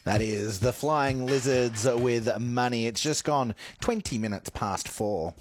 That is the Flying Lizards with Money. It's just gone 20 minutes past 4.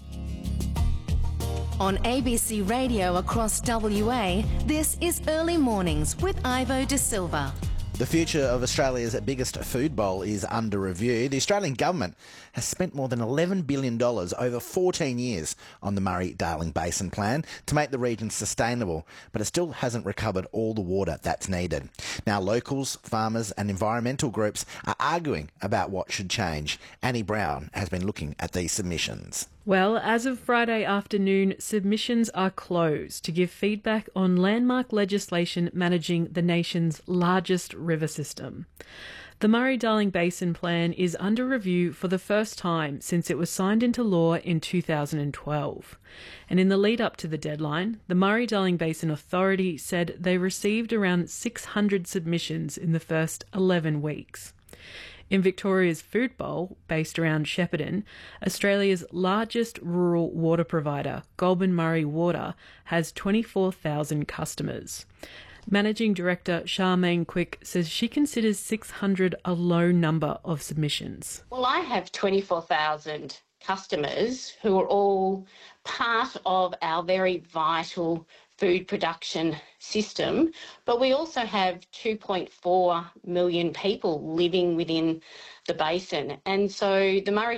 On ABC Radio across WA, this is Early Mornings with Ivo De Silva. The future of Australia's biggest food bowl is under review. The Australian government has spent more than $11 billion over 14 years on the Murray-Darling Basin Plan to make the region sustainable, but it still hasn't recovered all the water that's needed. Now, locals, farmers and environmental groups are arguing about what should change. Annie Brown has been looking at these submissions. Well, as of Friday afternoon, submissions are closed to give feedback on landmark legislation managing the nation's largest river system. The Murray-Darling Basin Plan is under review for the first time since it was signed into law in 2012. And in the lead up to the deadline, the Murray-Darling Basin Authority said they received around 600 submissions in the first 11 weeks. In Victoria's Food Bowl, based around Shepparton, Australia's largest rural water provider, Goulburn Murray Water, has 24,000 customers. Managing Director Charmaine Quick says she considers 600 a low number of submissions. Well, I have 24,000 customers who are all part of our very vital food production system, but we also have 2.4 million people living within the basin. And so the Murray